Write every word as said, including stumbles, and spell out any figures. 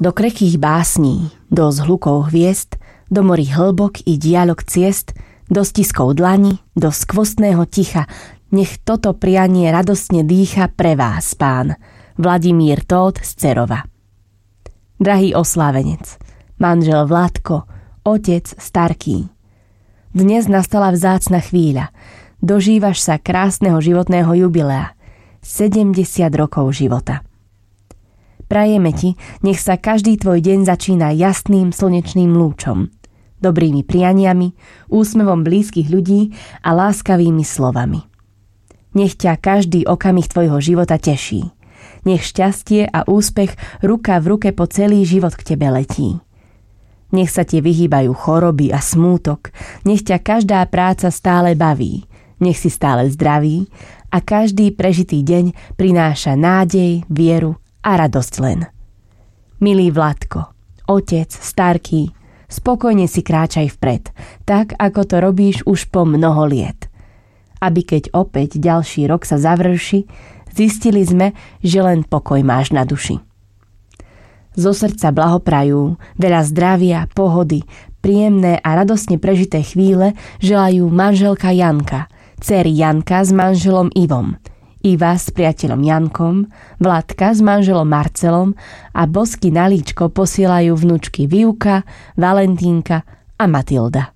Do krekých básní, do zhlukov hviezd, do morí hlbok i diaľok ciest, do stiskov dlani, do skvostného ticha, nech toto prianie radostne dýcha pre vás, pán Vladimír Tóth z Cerova. Drahý oslávenec, manžel Vladko, otec Starký, dnes nastala vzácna chvíľa. Dožívaš sa krásneho životného jubilea, sedemdesiat rokov života. Prajeme ti, nech sa každý tvoj deň začína jasným slnečným lúčom, dobrými prianiami, úsmevom blízkych ľudí a láskavými slovami. Nech ťa každý okamih tvojho života teší. Nech šťastie a úspech ruka v ruke po celý život k tebe letí. Nech sa ti vyhýbajú choroby a smútok, nech ťa každá práca stále baví, nech si stále zdravý a každý prežitý deň prináša nádej, vieru a radosť len. Milý Vladko, otec Starký, spokojne si kráčaj vpred, tak ako to robíš už po mnoho liet. Aby keď opäť ďalší rok sa završí, zistili sme, že len pokoj máš na duši. Zo srdca blahoprajú, veľa zdravia, pohody, príjemné a radostne prežité chvíle želajú manželka Janka, dcéry Janka s manželom Ivom, Iva s priateľom Jankom, Vladka s manželom Marcelom a bosky na líčko posielajú vnučky Vivka, Valentínka a Matilda.